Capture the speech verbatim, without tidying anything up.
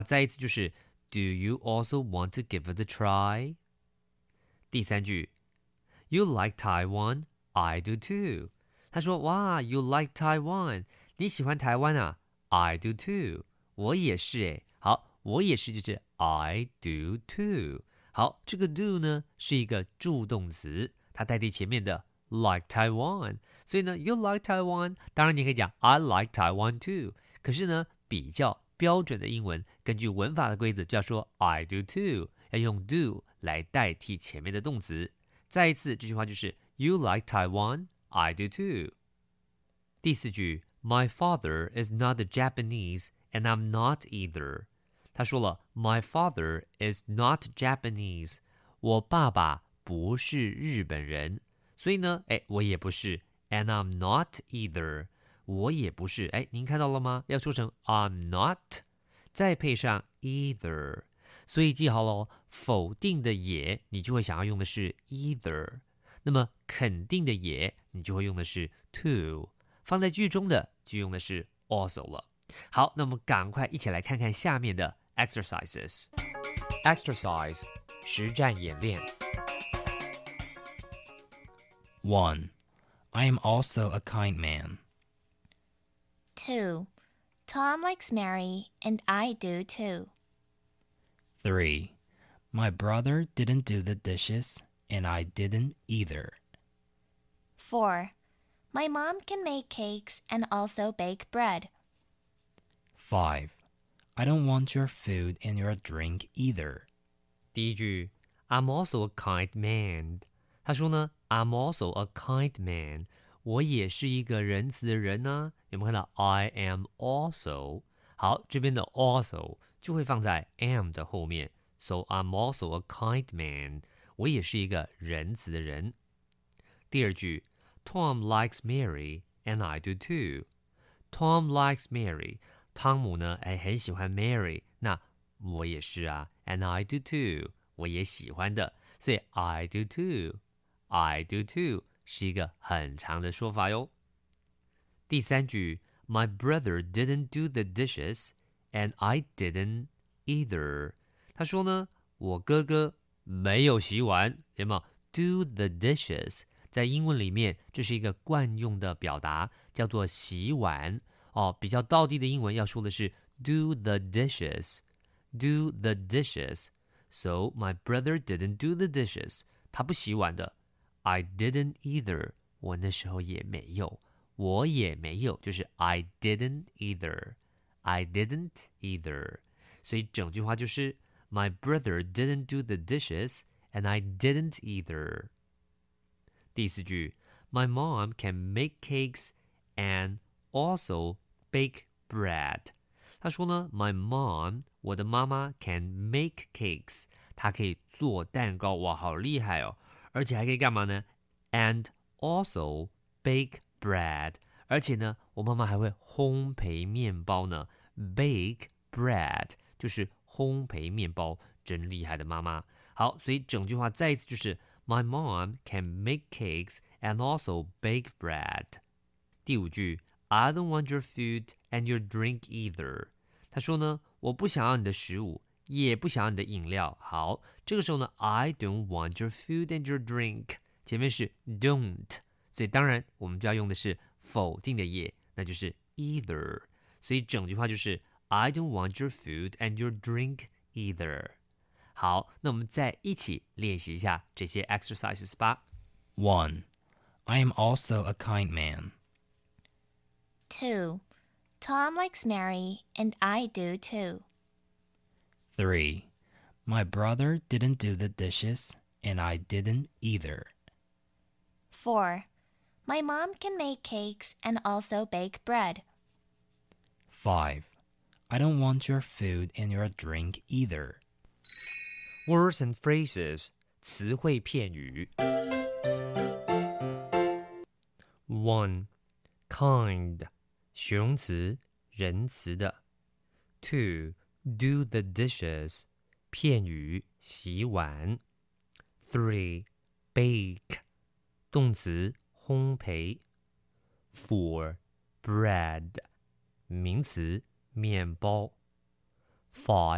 再一次就是 Do you also want to give it a try？ 第三句 You like Taiwan? I do too。 他说哇 You like Taiwan？ 你喜欢台湾啊？ I do too。 我也是耶。好，我也是就是 I do too。 好，这个 do 呢是一个助动词，它代替前面的 like Taiwan， 所以呢 You like Taiwan， 当然你可以讲 I like Taiwan too。 可是呢比较标准的英文，根据文法的规则就要说 I do too， 要用 do 来代替前面的动词。再一次，这句话就是 You like Taiwan? I do too。 第四句 My father is not a Japanese and I'm not either。 他说了 My father is not Japanese， 我爸爸不是日本人，所以呢，哎，我也不是 and I'm not either， 我也不是。哎，您看到了吗？要说成 I'm not， 再配上 either。所以记好了，否定的也你就会想要用的是 either， 那么肯定的也你就会用的是 to， 放在句中的就用的是 also 了。好，那我们赶快一起来看看下面的 exercises。 Exercise 实战演练。 one. I am also a kind man. two. Tom likes Mary, and I do too. three. My brother didn't do the dishes, and I didn't either. four. My mom can make cakes and also bake bread. five. I don't want your food and your drink either. 第一句 I'm also a kind man， 他说呢 I'm also a kind man， 我也是一个仁慈的人呢、啊、有没有看到 I am also？ 好，这边的 also 就会放在 am 的后面， So I'm also a kind man， 我也是一个仁慈的人。第二句 Tom likes Mary and I do too。 Tom likes Mary， 汤姆呢哎很喜欢 Mary， 那我也是啊 and I do too， 我也喜欢的，所以 I do too I do too 是一个很长的说法哟。第三句 My brother didn't do the dishes and I didn't either。 他说呢我哥哥没有洗碗，有没有 do the dishes？ 在英文里面这是一个惯用的表达，叫做洗碗哦。比较道地的英文要说的是 do the dishes do the dishes。 So my brother didn't do the dishes， 他不洗碗的。 I didn't either， 我那时候也没有，我也没有，就是 I didn't either I didn't either。 所以整句话就是 My brother didn't do the dishes and I didn't either。 第四句 My mom can make cakes and also bake bread。 他说呢 My mom， 我的妈妈 can make cakes， 她可以做蛋糕，哇好厉害哦，而且还可以干嘛呢 And also bake bread， 而且呢我妈妈还会烘焙面包呢。 Bake bread 就是烘焙面包，真厉害的妈妈。好，所以整句话再一次就是 My mom can make cakes and also bake bread。 第五句 I don't want your food and your drink either。 他说呢我不想要你的食物，也不想要你的饮料。好，这个时候呢 I don't want your food and your drink， 前面是 don't， 所以当然我们就要用的是否定的也，那就是 either。 所以整句话就是 I don't want your food and your drink either。 好，那我们再一起练习一下这些 exercises 吧。 one. I am also a kind man. two. Tom likes Mary, and I do too. three. My brother didn't do the dishes, and I didn't either. four. My mom can make cakes and also bake bread. five. I don't want your food and your drink either. Words and phrases 词汇片语。 one. Kind 形容词，仁慈的。 two. Do the dishes 片语，洗碗。 three. Bake 动词，烘焙。 four. Bread 名词，面包。five.